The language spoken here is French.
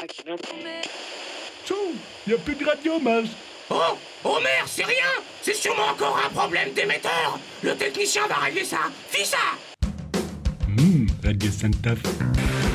Chou, y a plus de radio, Mage. Oh, Homer, c'est rien. C'est sûrement encore un problème d'émetteur. Le technicien va régler ça. Fis ça. Radio Santa Fe.